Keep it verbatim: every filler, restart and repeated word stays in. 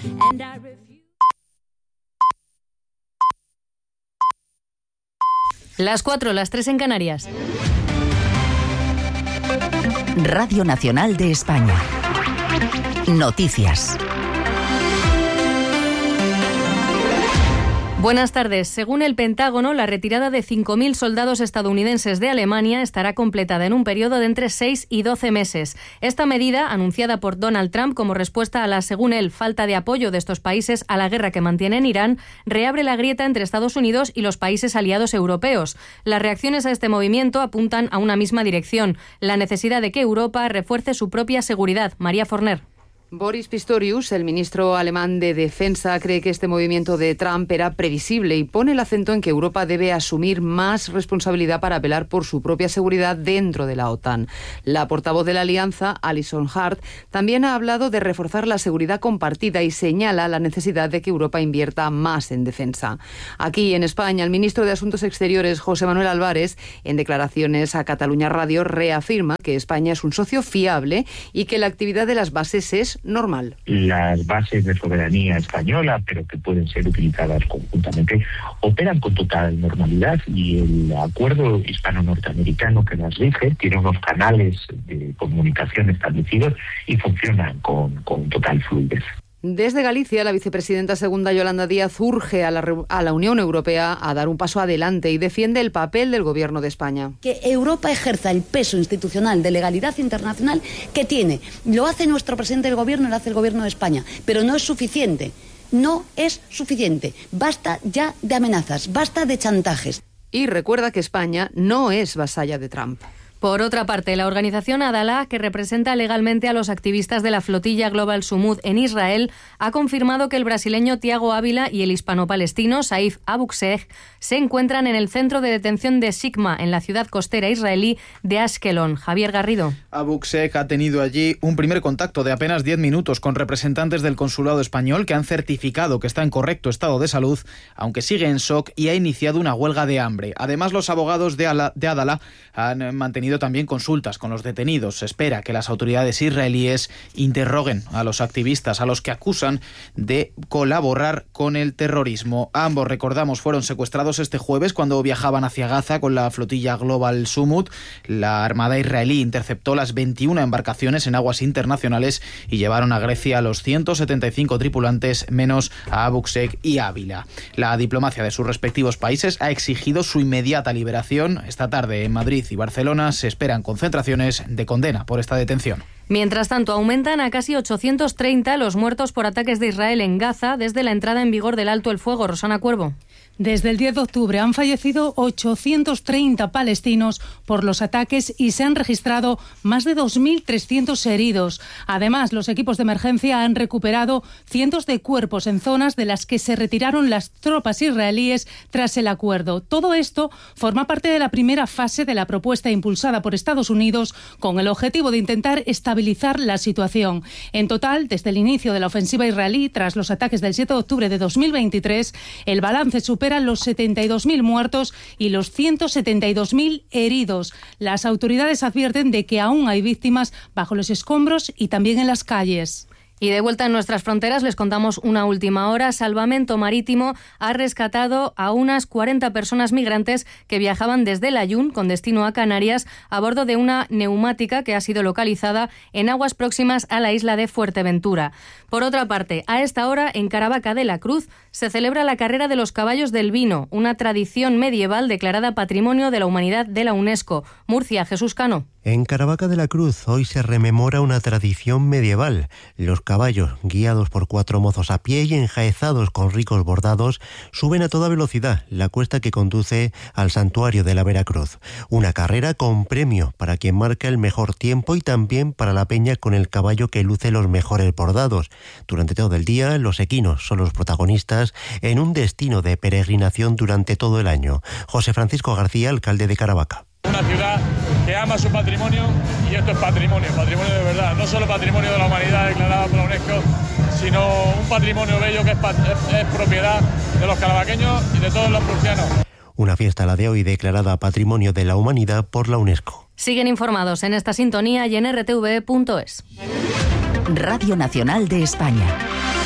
and I refuse. Las cuatro, las tres en Canarias. Radio Nacional de España. Noticias. Buenas tardes. Según el Pentágono, la retirada de cinco mil soldados estadounidenses de Alemania estará completada en un periodo de entre seis y doce meses. Esta medida, anunciada por Donald Trump como respuesta a la, según él, falta de apoyo de estos países a la guerra que mantiene en Irán, reabre la grieta entre Estados Unidos y los países aliados europeos. Las reacciones a este movimiento apuntan a una misma dirección, la necesidad de que Europa refuerce su propia seguridad. María Forner. Boris Pistorius, el ministro alemán de Defensa, cree que este movimiento de Trump era previsible y pone el acento en que Europa debe asumir más responsabilidad para velar por su propia seguridad dentro de la OTAN. La portavoz de la alianza, Alison Hart, también ha hablado de reforzar la seguridad compartida y señala la necesidad de que Europa invierta más en defensa. Aquí, en España, el ministro de Asuntos Exteriores, José Manuel Álvarez, en declaraciones a Catalunya Radio, reafirma que España es un socio fiable y que la actividad de las bases es normal. Las bases de soberanía española, pero que pueden ser utilizadas conjuntamente, operan con total normalidad y el acuerdo hispano-norteamericano que las rige tiene unos canales de comunicación establecidos y funcionan con, con total fluidez. Desde Galicia, la vicepresidenta segunda Yolanda Díaz urge a la, a la Unión Europea a dar un paso adelante y defiende el papel del Gobierno de España. Que Europa ejerza el peso institucional de legalidad internacional que tiene. Lo hace nuestro presidente del Gobierno, lo hace el Gobierno de España, pero no es suficiente. No es suficiente. Basta ya de amenazas, basta de chantajes. Y recuerda que España no es vasalla de Trump. Por otra parte, la organización Adalah, que representa legalmente a los activistas de la flotilla Global Sumud en Israel, ha confirmado que el brasileño Tiago Ávila y el hispano-palestino Saif Abukseh se encuentran en el centro de detención de Sigma, en la ciudad costera israelí de Ashkelon. Javier Garrido. Abukseh ha tenido allí un primer contacto de apenas diez minutos con representantes del consulado español que han certificado que está en correcto estado de salud, aunque sigue en shock y ha iniciado una huelga de hambre. Además, los abogados de, Ala, de Adalah han mantenido también consultas con los detenidos. Se espera que las autoridades israelíes interroguen a los activistas, a los que acusan de colaborar con el terrorismo. Ambos, recordamos, fueron secuestrados este jueves cuando viajaban hacia Gaza con la flotilla Global Sumud. La Armada israelí interceptó las veintiuna embarcaciones en aguas internacionales y llevaron a Grecia a los ciento setenta y cinco tripulantes, menos a Abukseh y Ávila. La diplomacia de sus respectivos países ha exigido su inmediata liberación. Esta tarde en Madrid y Barcelona se esperan concentraciones de condena por esta detención. Mientras tanto, aumentan a casi ochocientos treinta los muertos por ataques de Israel en Gaza desde la entrada en vigor del alto el fuego. Rosana Cuervo. Desde el diez de octubre han fallecido ochocientos treinta palestinos por los ataques y se han registrado más de dos mil trescientos heridos. Además, los equipos de emergencia han recuperado cientos de cuerpos en zonas de las que se retiraron las tropas israelíes tras el acuerdo. Todo esto forma parte de la primera fase de la propuesta impulsada por Estados Unidos con el objetivo de intentar estabilizar la situación. En total, desde el inicio de la ofensiva israelí, tras los ataques del siete de octubre de dos mil veintitrés, el balance supera los setenta y dos mil muertos y los ciento setenta y dos mil heridos. Las autoridades advierten de que aún hay víctimas bajo los escombros y también en las calles. Y de vuelta en nuestras fronteras les contamos una última hora. Salvamento Marítimo ha rescatado a unas cuarenta personas migrantes que viajaban desde Layún con destino a Canarias a bordo de una neumática que ha sido localizada en aguas próximas a la isla de Fuerteventura. Por otra parte, a esta hora en Caravaca de la Cruz se celebra la Carrera de los Caballos del Vino, una tradición medieval declarada Patrimonio de la Humanidad de la UNESCO. Murcia, Jesús Cano. En Caravaca de la Cruz hoy se rememora una tradición medieval. Los caballos, guiados por cuatro mozos a pie y enjaezados con ricos bordados, suben a toda velocidad la cuesta que conduce al santuario de la Veracruz. Una carrera con premio para quien marca el mejor tiempo y también para la peña con el caballo que luce los mejores bordados. Durante todo el día, los equinos son los protagonistas en un destino de peregrinación durante todo el año. José Francisco García, alcalde de Caravaca. Una ciudad que ama su patrimonio y esto es patrimonio, patrimonio de verdad, no solo patrimonio de la humanidad declarado por la UNESCO, sino un patrimonio bello que es, es, es propiedad de los caravaqueños y de todos los prusianos. Una fiesta, la de hoy, declarada Patrimonio de la Humanidad por la UNESCO. Siguen informados en esta sintonía y en r t v punto es. Radio Nacional de España.